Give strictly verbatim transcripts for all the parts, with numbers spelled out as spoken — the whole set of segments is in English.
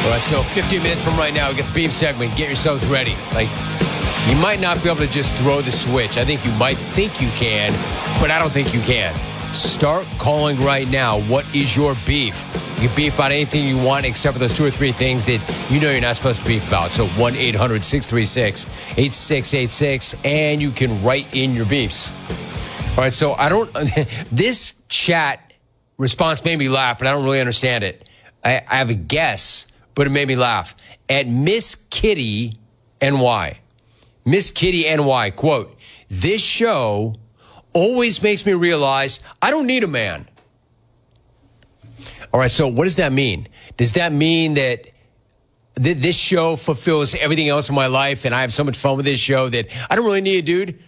All right, so fifteen minutes from right now, we get the beef segment. Get yourselves ready. Like, you might not be able to just throw the switch. I think you might think you can, but I don't think you can. Start calling right now. What is your beef? You can beef about anything you want except for those two or three things that you know you're not supposed to beef about. So one eight hundred six three six eight six eight six, and you can write in your beefs. All right, so I don't, this chat response made me laugh, but I don't really understand it. I, I have a guess, but it made me laugh. At Miss Kitty N Y. Miss Kitty N Y, quote, "This show always makes me realize I don't need a man." All right, so what does that mean? Does that mean that th- this show fulfills everything else in my life and I have so much fun with this show that I don't really need a dude?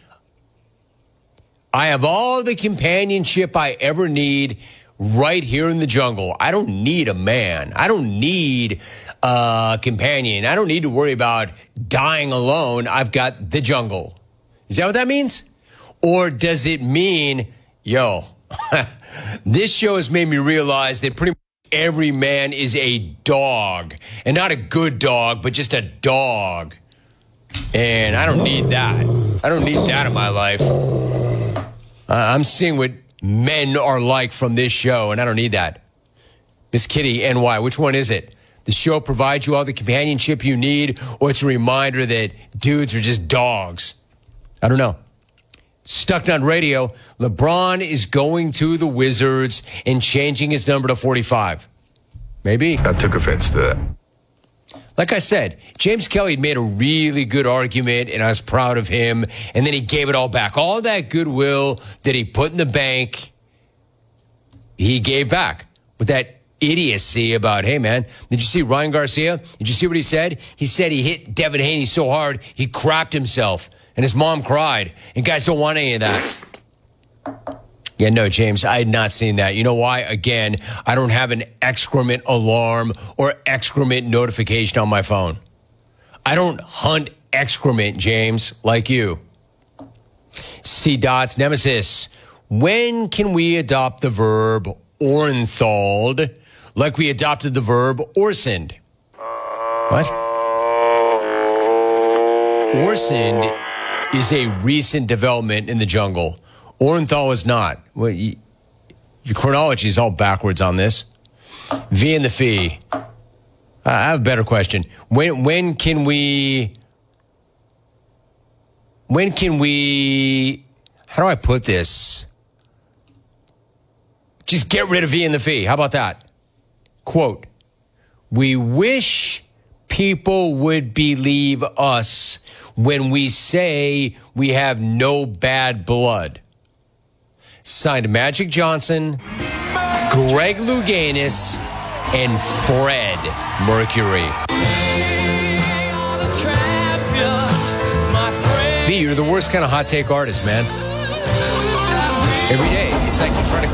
I have all the companionship I ever need right here in the jungle. I don't need a man. I don't need a companion. I don't need to worry about dying alone. I've got the jungle. Is that what that means? Or does it mean, yo, this show has made me realize that pretty much every man is a dog, and not a good dog, but just a dog. And I don't need that. I don't need that in my life. Uh, I'm seeing what men are like from this show, and I don't need that. Miss Kitty N Y, which one is it? The show provides you all the companionship you need, or it's a reminder that dudes are just dogs? I don't know. Stucknut Radio, LeBron is going to the Wizards and changing his number to forty-five. Maybe. I took offense to that. Like I said, James Kelly made a really good argument, and I was proud of him, and then he gave it all back. All that goodwill that he put in the bank, he gave back with that idiocy about, hey, man, did you see Ryan Garcia? Did you see what he said? He said he hit Devin Haney so hard, he crapped himself, and his mom cried, and guys don't want any of that. Yeah, no, James, I had not seen that. You know why? Again, I don't have an excrement alarm or excrement notification on my phone. I don't hunt excrement, James, like you. C. Dots, Nemesis, when can we adopt the verb ornthalled like we adopted the verb orsoned? What? Orsoned is a recent development in the jungle. Orenthal is not. Well, you, your chronology is all backwards on this. V and the fee. Uh, I have a better question. When when can we? When can we? How do I put this? Just get rid of V and the fee. How about that? Quote: "We wish people would believe us when we say we have no bad blood." Signed Magic Johnson, Greg Louganis, and Fred Mercury. V, you're the worst kind of hot take artist, man. Every day, it's like you're trying to